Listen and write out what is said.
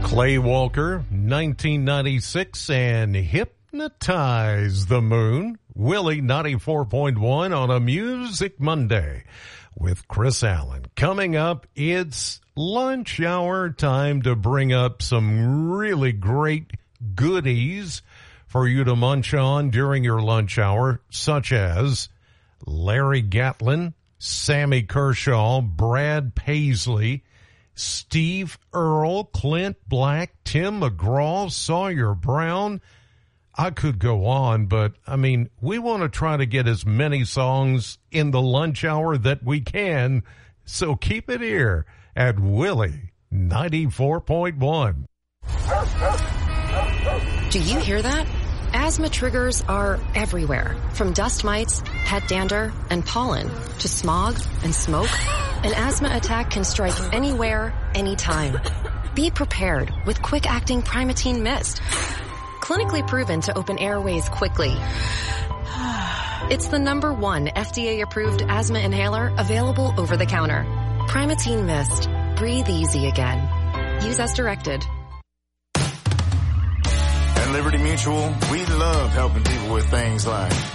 Clay Walker, 1996, and Hypnotize the Moon. Willie, 94.1 on a Music Monday with Chris Allen. Coming up, it's lunch hour time to bring up some really great goodies for you to munch on during your lunch hour, such as Larry Gatlin, Sammy Kershaw, Brad Paisley, Steve Earle, Clint Black, Tim McGraw, Sawyer Brown. I could go on, but I mean, we want to try to get as many songs in the lunch hour that we can. So keep it here at Willie 94.1. Do you hear that? Asthma triggers are everywhere, from dust mites, pet dander, and pollen, to smog and smoke. An asthma attack can strike anywhere, anytime. Be prepared with quick-acting Primatene Mist. Clinically proven to open airways quickly. It's the #1 FDA-approved asthma inhaler available over the counter. Primatene Mist. Breathe easy again. Use as directed. At Liberty Mutual, we love helping people with things like